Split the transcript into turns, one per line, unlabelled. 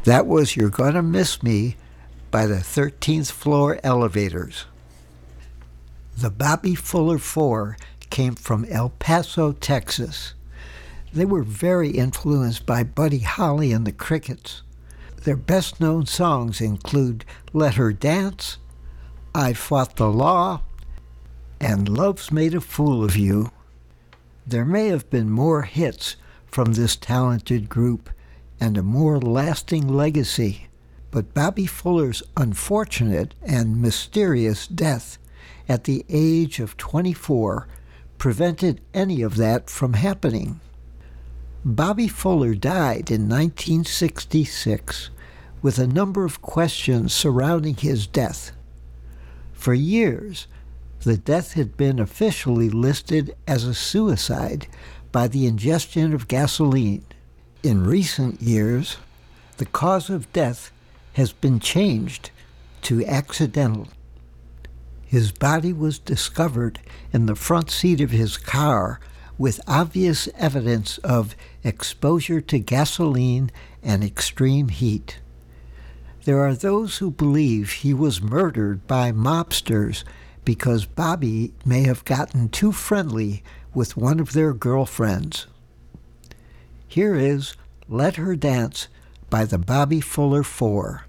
That was You're Gonna Miss Me by the 13th Floor Elevators. The Bobby Fuller Four came from El Paso, Texas. They were very influenced by Buddy Holly and the Crickets. Their best-known songs include Let Her Dance, I Fought the Law, and Love's Made a Fool of You. There may have been more hits from this talented group and a more lasting legacy, but Bobby Fuller's unfortunate and mysterious death at the age of 24 prevented any of that from happening. Bobby Fuller died in 1966 with a number of questions surrounding his death. For years, the death had been officially listed as a suicide by the ingestion of gasoline. In recent years, the cause of death has been changed to accidental. His body was discovered in the front seat of his car with obvious evidence of exposure to gasoline and extreme heat. There are those who believe he was murdered by mobsters because Bobby may have gotten too friendly with one of their girlfriends. Here is Let Her Dance by the Bobby Fuller Four.